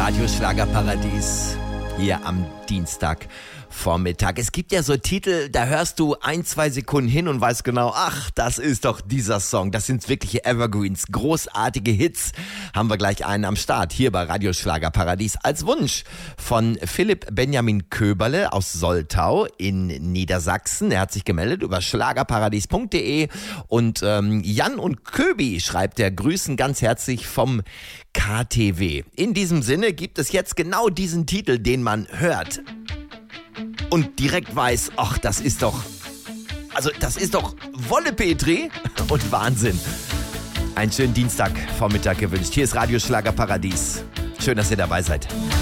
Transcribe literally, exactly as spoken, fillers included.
Radio Schlagerparadies hier am Dienstagvormittag. Es gibt ja so Titel, da hörst du ein, zwei Sekunden hin und weißt genau, ach, das ist doch dieser Song. Das sind wirkliche Evergreens, großartige Hits. Haben wir gleich einen am Start hier bei Radio Schlagerparadies als Wunsch von Philipp Benjamin Köberle aus Soltau in Niedersachsen. Er hat sich gemeldet über schlagerparadies punkt de und ähm, Jan und Köbi schreibt er, grüßen ganz herzlich vom K T W. In diesem Sinne gibt es jetzt genau diesen Titel, den man hört und direkt weiß, ach, das ist doch, also das ist doch Wolle Petri und Wahnsinn. Einen schönen Dienstagvormittag gewünscht. Hier ist Radio Schlagerparadies. Schön, dass ihr dabei seid.